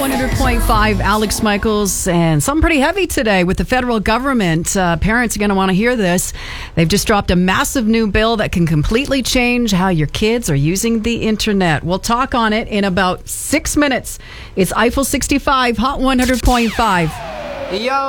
100.5, Alex Michaels, and something pretty heavy today with the federal government. Parents are going to want to hear this. They've just dropped a massive new bill that can completely change how your kids are using the internet. We'll talk on it in about 6 minutes. It's Eiffel 65, Hot 100.5. Yo.